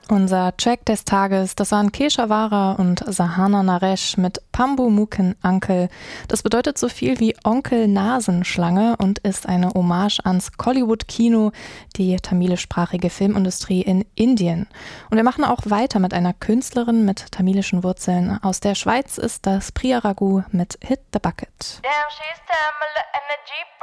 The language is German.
Unser Track des Tages, das waren Keshawara und Sahana Naresh mit Pambu Muken Uncle. Das bedeutet so viel wie Onkel Nasenschlange und ist eine Hommage ans Kollywood-Kino, die tamilischsprachige Filmindustrie in Indien. Und wir machen auch weiter mit einer Künstlerin mit tamilischen Wurzeln. Aus der Schweiz ist das Priya Raghu mit Hit the Bucket. Damn, she's Tamil and the Jeep